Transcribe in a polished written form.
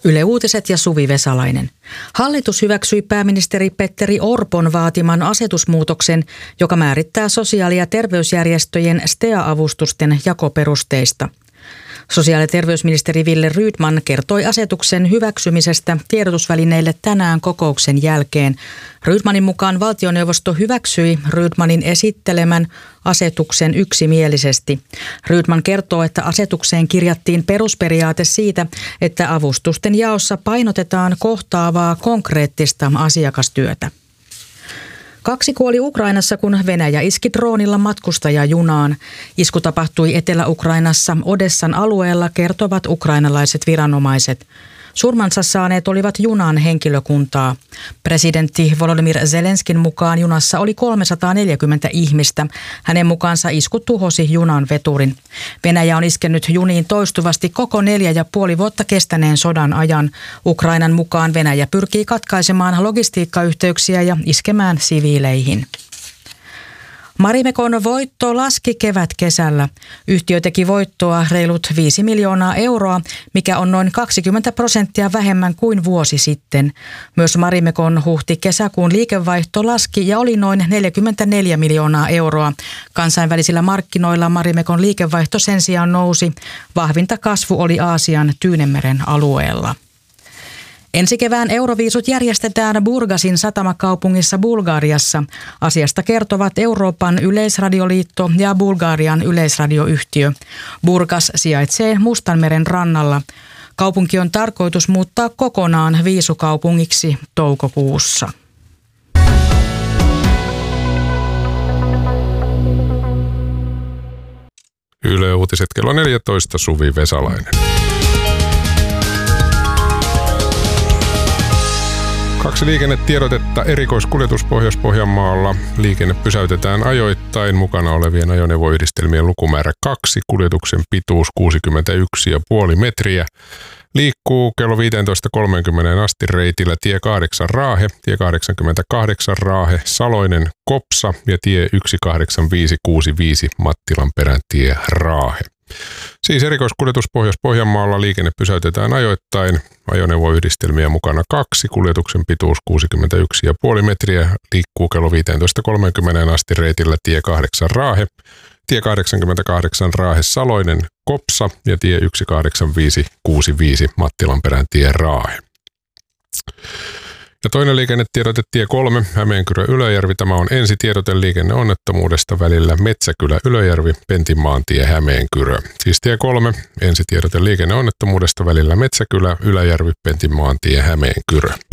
Yle Uutiset ja Suvi Vesalainen. Hallitus hyväksyi pääministeri Petteri Orpon vaatiman asetusmuutoksen, joka määrittää sosiaali- ja terveysjärjestöjen STEA-avustusten jakoperusteista. Sosiaali- ja terveysministeri Wille Rydman kertoi asetuksen hyväksymisestä tiedotusvälineille tänään kokouksen jälkeen. Rydmanin mukaan valtioneuvosto hyväksyi Rydmanin esittelemän asetuksen yksimielisesti. Rydman kertoo, että asetukseen kirjattiin perusperiaate siitä, että avustusten jaossa painotetaan kohtaavaa konkreettista asiakastyötä. 2 kuoli Ukrainassa, kun Venäjä iski droonilla matkustajajunaan. Isku tapahtui Etelä-Ukrainassa Odessan alueella, kertovat ukrainalaiset viranomaiset. Surmansa saaneet olivat junan henkilökuntaa. Presidentti Volodymyr Zelenskin mukaan junassa oli 340 ihmistä. Hänen mukaansa isku tuhosi junan veturin. Venäjä on iskenyt juniin toistuvasti koko 4,5 vuotta kestäneen sodan ajan. Ukrainan mukaan Venäjä pyrkii katkaisemaan logistiikkayhteyksiä ja iskemään siviileihin. Marimekon voitto laski kevätkesällä. Yhtiö teki voittoa reilut 5 miljoonaa euroa, mikä on noin 20% vähemmän kuin vuosi sitten. Myös Marimekon huhti-kesäkuun liikevaihto laski ja oli noin 44 miljoonaa euroa. Kansainvälisillä markkinoilla Marimekon liikevaihto sen sijaan nousi. Vahvinta kasvu oli Aasian Tyynenmeren alueella. Ensi kevään Euroviisut järjestetään Burgasin satamakaupungissa Bulgariassa. Asiasta kertovat Euroopan yleisradioliitto ja Bulgarian yleisradioyhtiö. Burgas sijaitsee Mustanmeren rannalla. Kaupunki on tarkoitus muuttaa kokonaan viisukaupungiksi toukokuussa. Yle Uutiset kello 14, Suvi Vesalainen. 2 liikennetiedotetta. Erikoiskuljetus Pohjois-Pohjanmaalla. Liikenne pysäytetään ajoittain. Mukana olevien ajoneuvoyhdistelmien lukumäärä 2. Kuljetuksen pituus 61,5 metriä. Liikkuu kello 15.30 asti reitillä tie 8 Raahe, tie 88 Raahe, Saloinen Kopsa ja tie 18565 Mattilanperän tie Raahe. Siis erikoiskuljetus Pohjois-Pohjanmaalla. Liikenne pysäytetään ajoittain. Ajoneuvoyhdistelmiä mukana 2. Kuljetuksen pituus 61,5 metriä. Liikkuu kello 15.30 asti reitillä tie 8 Raahe, tie 88 Raahe Saloinen Kopsa ja tie 18565 Mattilanperän tie Raahe. Ja toinen liikennetiedote tie 3 Hämeenkyrö-Ylöjärvi. Tämä on ensitiedote liikenneonnettomuudesta välillä Metsäkylä-Ylöjärvi, Pentinmaantie Hämeenkyrö. Siis tie 3 ensitiedote liikenneonnettomuudesta välillä Metsäkylä-Ylöjärvi, Pentinmaantie Hämeenkyrö.